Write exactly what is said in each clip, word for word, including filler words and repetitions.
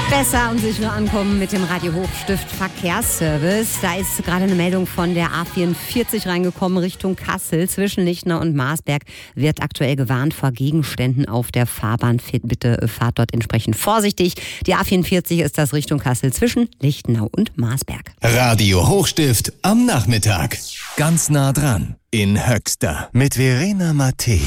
Besser und sicherer ankommen mit dem Radio Hochstift Verkehrsservice. Da ist gerade eine Meldung von der A vierundvierzig reingekommen Richtung Kassel. Zwischen Lichtenau und Marsberg wird aktuell gewarnt vor Gegenständen auf der Fahrbahn. Bitte fahrt dort entsprechend vorsichtig. Die A vierundvierzig ist das Richtung Kassel zwischen Lichtenau und Marsberg. Radio Hochstift am Nachmittag. Ganz nah dran in Höxter mit Verena Mattei.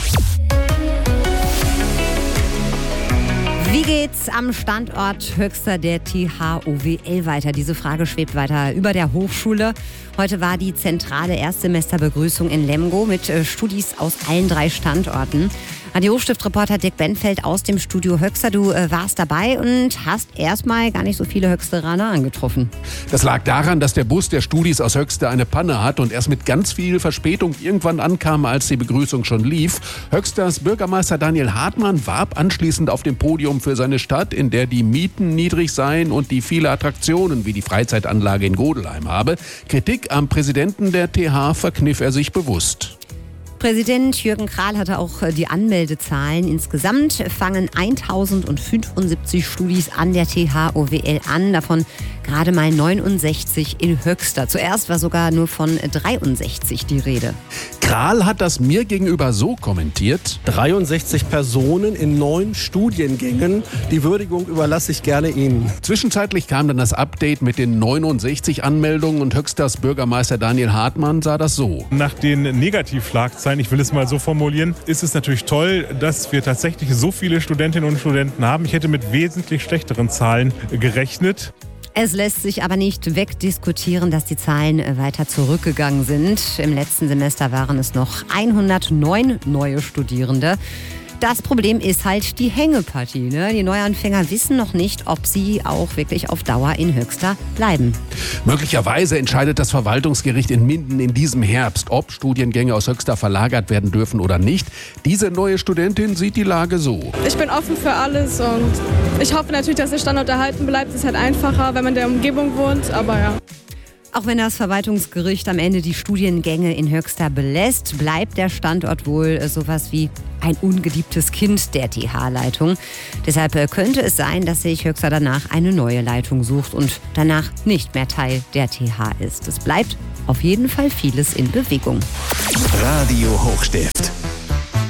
Wie geht's am Standort Höxter der T H O W L weiter? Diese Frage schwebt weiter über der Hochschule. Heute war die zentrale Erstsemesterbegrüßung in Lemgo mit äh, Studis aus allen drei Standorten. Radio Hochstift-Reporter Dirk Benfeld aus dem Studio Höxter. Du äh, warst dabei und hast erstmal gar nicht so viele Höxteraner angetroffen. Das lag daran, dass der Bus der Studis aus Höxter eine Panne hat und erst mit ganz viel Verspätung irgendwann ankam, als die Begrüßung schon lief. Höxters Bürgermeister Daniel Hartmann warb anschließend auf dem Podium für seine Stadt, in der die Mieten niedrig seien und die viele Attraktionen wie die Freizeitanlage in Godelheim habe. Kritik am Präsidenten der T H verkniff er sich bewusst. Präsident Jürgen Krahl hatte auch die Anmeldezahlen. Insgesamt fangen eintausendfünfundsiebzig Studis an der T H O W L an, davon gerade mal neunundsechzig in Höxter. Zuerst war sogar nur von dreiundsechzig die Rede. Krahl hat das mir gegenüber so kommentiert: dreiundsechzig Personen in neun Studiengängen. Die Würdigung überlasse ich gerne Ihnen. Zwischenzeitlich kam dann das Update mit den neunundsechzig Anmeldungen und Höxters Bürgermeister Daniel Hartmann sah das so. Nach den Negativschlagzeilen, ich will es mal so formulieren, ist es natürlich toll, dass wir tatsächlich so viele Studentinnen und Studenten haben. Ich hätte mit wesentlich schlechteren Zahlen gerechnet. Es lässt sich aber nicht wegdiskutieren, dass die Zahlen weiter zurückgegangen sind. Im letzten Semester waren es noch hundertneun neue Studierende. Das Problem ist halt die Hängepartie. Ne? Die Neuanfänger wissen noch nicht, ob sie auch wirklich auf Dauer in Höxter bleiben. Möglicherweise entscheidet das Verwaltungsgericht in Minden in diesem Herbst, ob Studiengänge aus Höxter verlagert werden dürfen oder nicht. Diese neue Studentin sieht die Lage so. Ich bin offen für alles und ich hoffe natürlich, dass der Standort erhalten bleibt. Es ist halt einfacher, wenn man in der Umgebung wohnt, aber ja. Auch wenn das Verwaltungsgericht am Ende die Studiengänge in Höxter belässt, bleibt der Standort wohl sowas wie ein ungeliebtes Kind der T H-Leitung. Deshalb könnte es sein, dass sich Höxter danach eine neue Leitung sucht und danach nicht mehr Teil der T H ist. Es bleibt auf jeden Fall vieles in Bewegung. Radio Hochstift.